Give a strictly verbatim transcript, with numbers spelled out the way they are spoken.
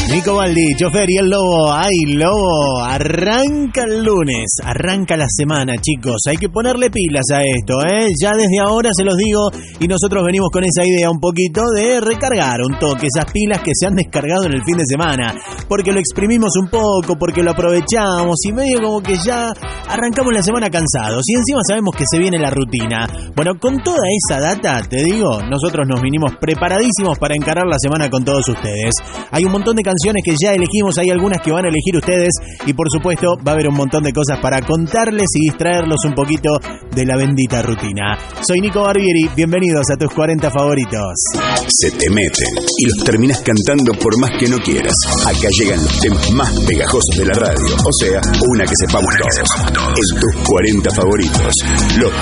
Nico Baldi, chofer y el lobo. ¡Ay, lobo! Arranca el lunes, arranca la semana, chicos. Hay que ponerle pilas a esto, ¿eh? Ya desde ahora se los digo, y nosotros venimos con esa idea un poquito de recargar un toque esas pilas que se han descargado en el fin de semana. Porque lo exprimimos un poco, porque lo aprovechamos y medio como que ya arrancamos la semana cansados. Y encima sabemos que se viene la rutina. Bueno, con toda esa data, te digo, nosotros nos vinimos preparadísimos para encarar la semana con todos ustedes. Hay un montón de canciones que ya elegimos, hay algunas que van a elegir ustedes y por supuesto va a haber un montón de cosas para contarles y distraerlos un poquito de la bendita rutina. Soy Nico Barbieri, bienvenidos a tus cuarenta favoritos. Se te meten y los terminás cantando por más que no quieras. Acá llegan los temas más pegajosos de la radio, o sea, una que sepamos todos. En tus cuarenta favoritos, los